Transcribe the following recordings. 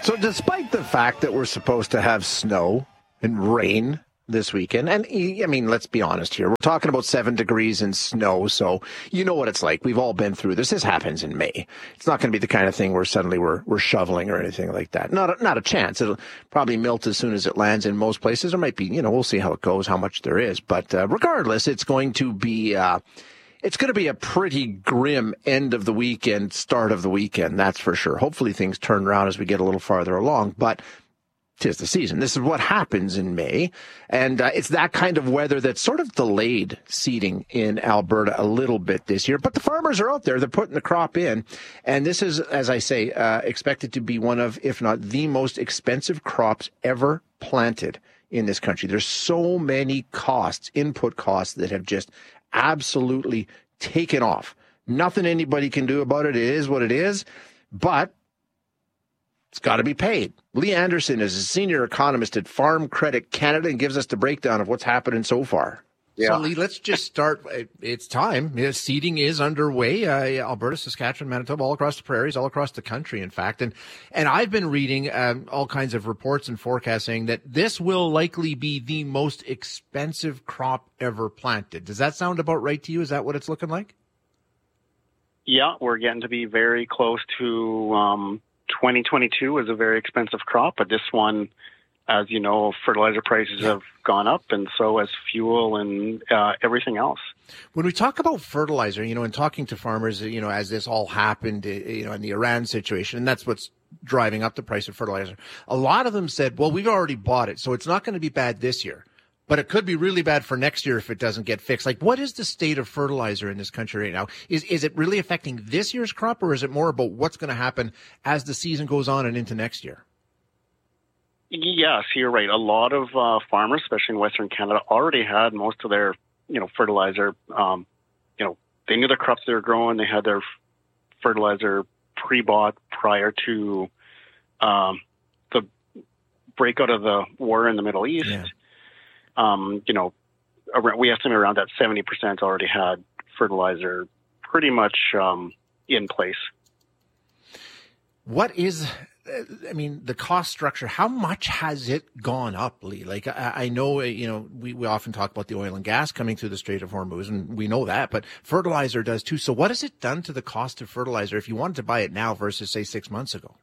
So despite the fact that we're supposed to have snow and rain this weekend, and I mean, let's be honest here, we're talking about 7 degrees and snow, so you know what it's like. We've all been through this. This happens in May. It's not going to be the kind of thing where suddenly we're shoveling or anything like that. Not a chance. It'll probably melt as soon as it lands in most places. There might be, we'll see how it goes, how much there is. But regardless, it's going to be a pretty grim end of the weekend, start of the weekend, that's for sure. Hopefully things turn around as we get a little farther along, but 'tis the season. This is what happens in May, and it's that kind of weather that sort of delayed seeding in Alberta a little bit this year. But the farmers are out there; they're putting the crop in, and this is, as I say, expected to be one of, if not the most expensive crops ever planted in this country. There's so many costs, input costs, that have just absolutely taken off. Nothing anybody can do about it. It is what it is, but it's got to be paid. Lee Anderson is a senior economist at Farm Credit Canada and gives us the breakdown of what's happening so far. Yeah. So, Lee, let's just start. It's time. Seeding is underway. Alberta, Saskatchewan, Manitoba, all across the prairies, all across the country, in fact. And I've been reading all kinds of reports and forecasts saying that this will likely be the most expensive crop ever planted. Does that sound about right to you? Is that what it's looking like? Yeah, we're getting to be very close to 2022 was a very expensive crop, but this one, as you know, fertilizer prices have gone up, and so has fuel and everything else. When we talk about fertilizer, and talking to farmers, as this all happened, in the Iran situation, and that's what's driving up the price of fertilizer, a lot of them said, well, we've already bought it, so it's not going to be bad this year. But it could be really bad for next year if it doesn't get fixed. Like, what is the state of fertilizer in this country right now? Is it really affecting this year's crop, or is it more about what's going to happen as the season goes on and into next year? Yes, you're right. A lot of farmers, especially in Western Canada, already had most of their, fertilizer. They knew the crops they were growing. They had their fertilizer pre-bought prior to the breakout of the war in the Middle East. Yeah. We estimate around that 70% already had fertilizer pretty much in place. What is, the cost structure? How much has it gone up, Lee? Like, I know, we often talk about the oil and gas coming through the Strait of Hormuz, and we know that, but fertilizer does too. So what has it done to the cost of fertilizer if you wanted to buy it now versus, say, 6 months ago?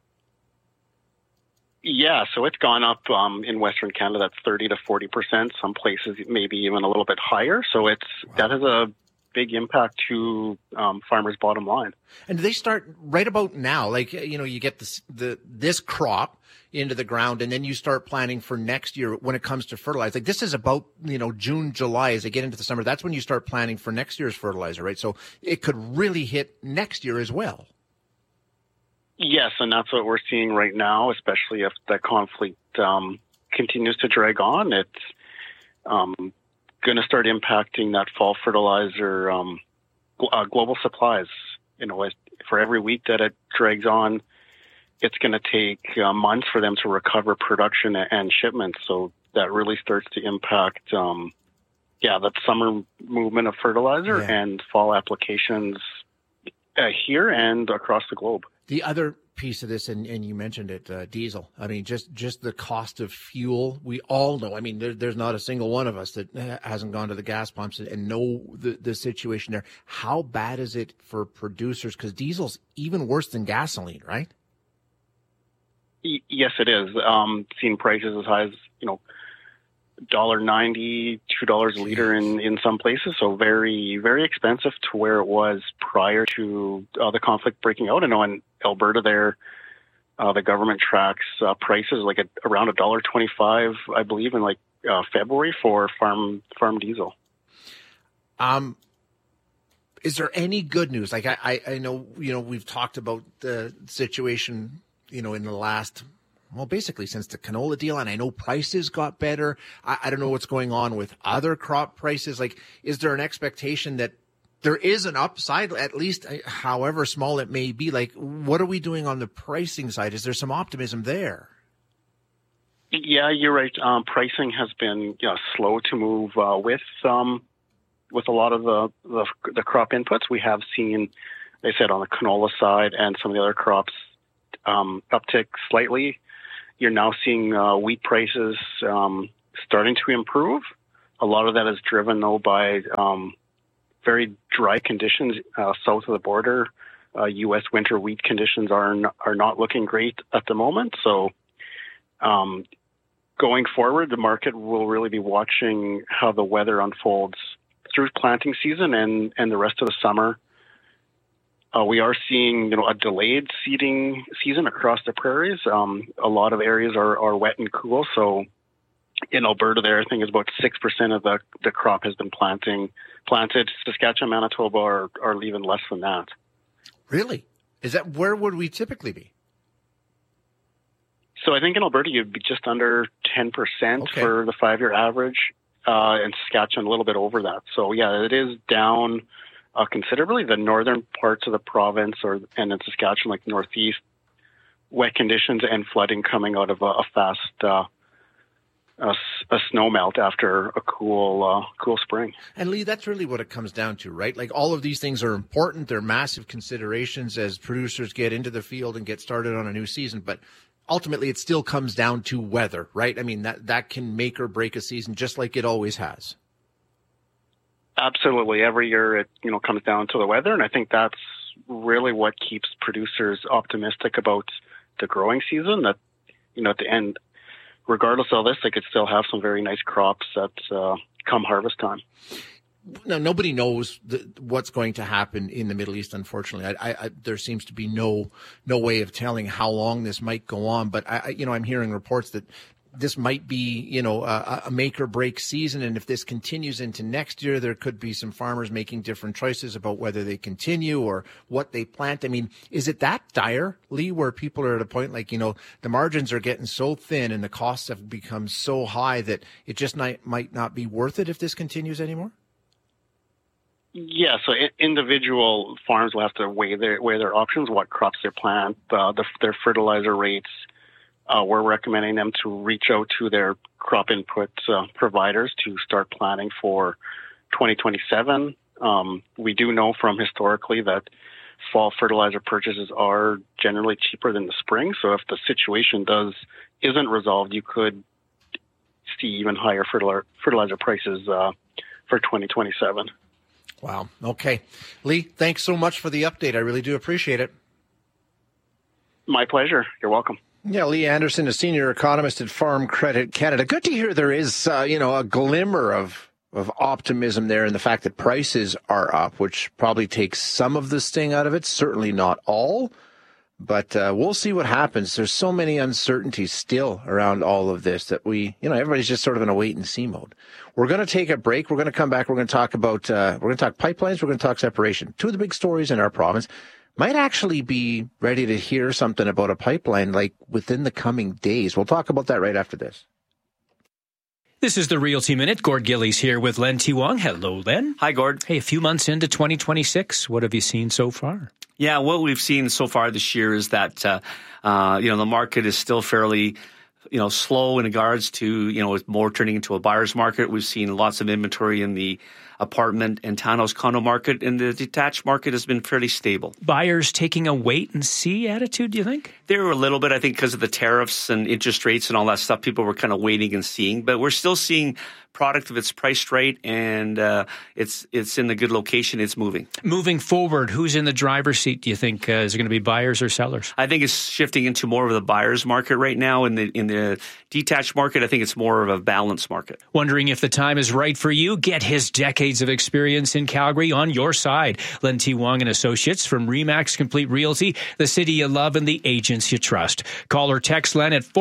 Yeah, so it's gone up in Western Canada. That's 30 to 40%. Some places maybe even a little bit higher. So that has a big impact to farmers' bottom line. And do they start right about now? Like, you get this crop into the ground, and then you start planning for next year when it comes to fertilizer. Like, this is about June, July as they get into the summer. That's when you start planning for next year's fertilizer, right? So it could really hit next year as well. Yes, and that's what we're seeing right now, especially if the conflict continues to drag on. It's going to start impacting that fall fertilizer global supplies. For every week that it drags on, it's going to take months for them to recover production and shipments. So that really starts to impact, that summer movement of fertilizer and fall applications here and across the globe. The other piece of this, and you mentioned it, diesel. Just the cost of fuel. We all know. There's not a single one of us that hasn't gone to the gas pumps and know the situation there. How bad is it for producers? Because diesel's even worse than gasoline, right? Yes, it is. Seeing prices as high as $1.90, $2 a liter in some places. So very, very expensive to where it was prior to the conflict breaking out. I know in Alberta there, the government tracks prices like around $1.25, I believe, in February for farm diesel. Is there any good news? Like I know, we've talked about the situation, in the last, basically since the canola deal, and I know prices got better. I don't know what's going on with other crop prices. Like, is there an expectation that there is an upside, at least however small it may be? Like, what are we doing on the pricing side? Is there some optimism there? Yeah, you're right. Pricing has been slow to move with a lot of the crop inputs. We have seen, they said, on the canola side and some of the other crops uptick slightly. you're now seeing wheat prices starting to improve. A lot of that is driven, though, by very dry conditions south of the border. U.S. winter wheat conditions are not looking great at the moment. So going forward, the market will really be watching how the weather unfolds through planting season and the rest of the summer. We are seeing, a delayed seeding season across the prairies. A lot of areas are wet and cool. So in Alberta there, I think it's about 6% of the crop has been planted. Saskatchewan, Manitoba are even less than that. Really? Is that where would we typically be? So I think in Alberta you'd be just under 10% for the 5-year average, and Saskatchewan a little bit over that. So yeah, it is down considerably. The northern parts of the province, and in Saskatchewan, like northeast, wet conditions and flooding coming out of a fast a snow melt after a cool spring. And Lee, that's really what it comes down to, right? Like all of these things are important. They're massive considerations as producers get into the field and get started on a new season. But ultimately, it still comes down to weather, right? I mean, that can make or break a season just like it always has. Absolutely. Every year it, comes down to the weather. And I think that's really what keeps producers optimistic about the growing season, that, at the end, regardless of this, they could still have some very nice crops that come harvest time. Now, nobody knows what's going to happen in the Middle East, unfortunately. There seems to be no way of telling how long this might go on. But, I'm hearing reports that this might be, a make or break season. And if this continues into next year, there could be some farmers making different choices about whether they continue or what they plant. I mean, is it that dire, Lee, where people are at a point like, the margins are getting so thin and the costs have become so high that it just might not be worth it if this continues anymore? Yeah, so individual farms will have to weigh their options, what crops they plant, their fertilizer rates. We're recommending them to reach out to their crop input providers to start planning for 2027. We do know from historically that fall fertilizer purchases are generally cheaper than the spring. So if the situation isn't resolved, you could see even higher fertilizer prices for 2027. Wow. Okay. Lee, thanks so much for the update. I really do appreciate it. My pleasure. You're welcome. Yeah, Lee Anderson, a senior economist at Farm Credit Canada. Good to hear there is, a glimmer of optimism there in the fact that prices are up, which probably takes some of the sting out of it. Certainly not all, but we'll see what happens. There's so many uncertainties still around all of this that everybody's just sort of in a wait and see mode. We're going to take a break. We're going to come back. We're going to talk about, we're going to talk pipelines. We're going to talk separation. Two of the big stories in our province. Might actually be ready to hear something about a pipeline like within the coming days. We'll talk about that right after this. This is the Realty Minute. Gord Gillies here with Len T. Wong. Hello, Len. Hi, Gord. Hey, a few months into 2026, what have you seen so far? Yeah, what we've seen so far this year is that, the market is still fairly, slow in regards to, with more turning into a buyer's market. We've seen lots of inventory in the apartment and townhouse condo market, and the detached market has been fairly stable. Buyers taking a wait-and-see attitude, do you think? They were a little bit, I think, because of the tariffs and interest rates and all that stuff. People were kind of waiting and seeing, but we're still seeing product if it's priced right and it's in the good location, it's moving. Moving forward, who's in the driver's seat, do you think? Is it going to be buyers or sellers? I think it's shifting into more of the buyer's market right now. In the detached market, I think it's more of a balanced market. Wondering if the time is right for you? Get his decades of experience in Calgary on your side. Len T. Wong and Associates from RE/MAX Complete Realty, the city you love and the agents you trust. Call or text Len at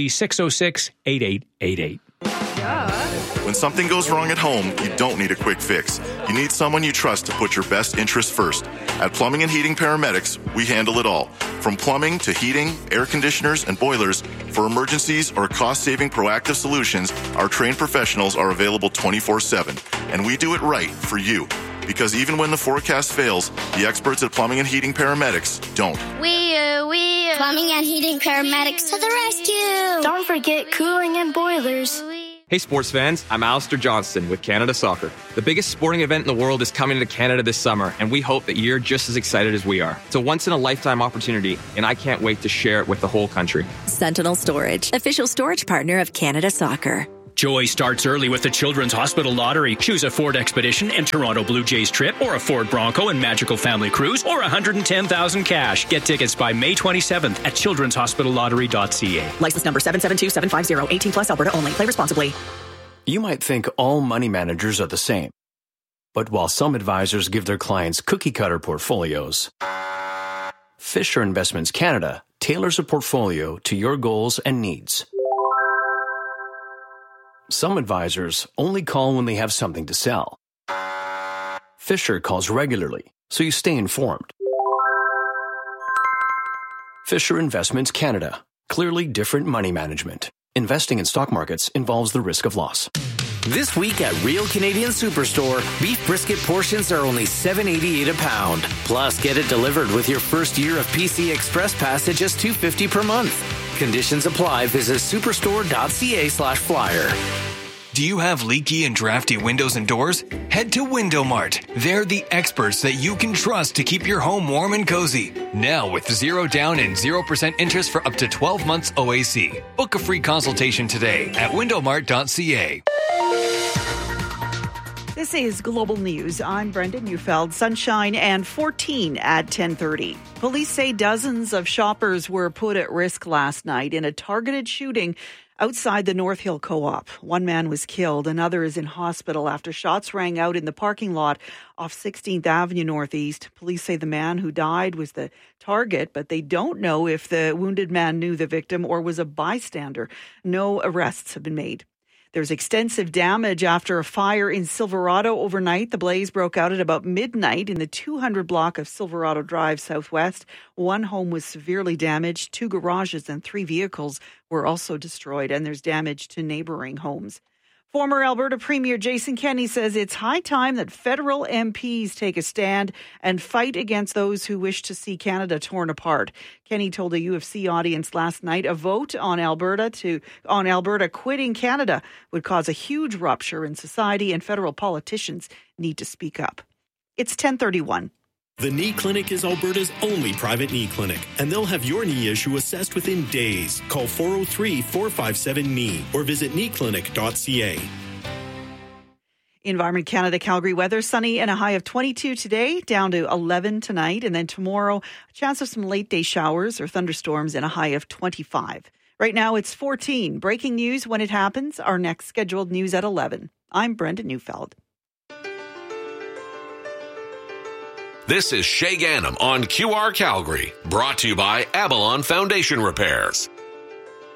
403-606-8888. When something goes wrong at home, you don't need a quick fix. You need someone you trust to put your best interests first. At Plumbing and Heating Paramedics, we handle it all. From plumbing to heating, air conditioners, and boilers, for emergencies or cost-saving proactive solutions, our trained professionals are available 24/7. And we do it right for you. Because even when the forecast fails, the experts at Plumbing and Heating Paramedics don't. We Plumbing and Heating Paramedics to the rescue. Don't forget cooling and boilers. Hey sports fans, I'm Alistair Johnston with Canada Soccer. The biggest sporting event in the world is coming to Canada this summer, and we hope that you're just as excited as we are. It's a once-in-a-lifetime opportunity, and I can't wait to share it with the whole country. Sentinel Storage, official storage partner of Canada Soccer. Joy starts early with the Children's Hospital Lottery. Choose a Ford Expedition and Toronto Blue Jays trip, or a Ford Bronco and Magical Family Cruise, or $110,000 cash. Get tickets by May 27th at childrenshospitallottery.ca. License number 772750, 18 plus, Alberta only. Play responsibly. You might think all money managers are the same. But while some advisors give their clients cookie-cutter portfolios, Fisher Investments Canada tailors a portfolio to your goals and needs. Some advisors only call when they have something to sell. Fisher calls regularly, so you stay informed. Fisher Investments Canada. Clearly different money management. Investing in stock markets involves the risk of loss. This week at Real Canadian Superstore, beef brisket portions are only $7.88 a pound. Plus, get it delivered with your first year of PC Express Pass at just $2.50 per month. Conditions apply. Visit superstore.ca/flyer. Do you have leaky and drafty windows and doors? Head to Window Mart. They're the experts that you can trust to keep your home warm and cozy. Now with 0 down and 0% interest for up to 12 months OAC. Book a free consultation today at windowmart.ca. This is Global News. I'm Brenda Neufeld. Sunshine and 14 at 10:30. Police say dozens of shoppers were put at risk last night in a targeted shooting outside the North Hill Co-op. One man was killed. Another is in hospital after shots rang out in the parking lot off 16th Avenue Northeast. Police say the man who died was the target, but they don't know if the wounded man knew the victim or was a bystander. No arrests have been made. There's extensive damage after a fire in Silverado overnight. The blaze broke out at about midnight in the 200 block of Silverado Drive Southwest. One home was severely damaged. 2 garages and 3 vehicles were also destroyed, and there's damage to neighboring homes. Former Alberta Premier Jason Kenney says it's high time that federal MPs take a stand and fight against those who wish to see Canada torn apart. Kenney told a UFC audience last night a vote on Alberta quitting Canada would cause a huge rupture in society, and federal politicians need to speak up. It's 10:31. The Knee Clinic is Alberta's only private knee clinic, and they'll have your knee issue assessed within days. Call 403-457-KNEE or visit kneeclinic.ca. Environment Canada Calgary weather, sunny and a high of 22 today, down to 11 tonight. And then tomorrow, a chance of some late day showers or thunderstorms and a high of 25. Right now it's 14. Breaking news when it happens. Our next scheduled news at 11. I'm Brenda Neufeld. This is Shay Gannam on QR Calgary, brought to you by Avalon Foundation Repairs.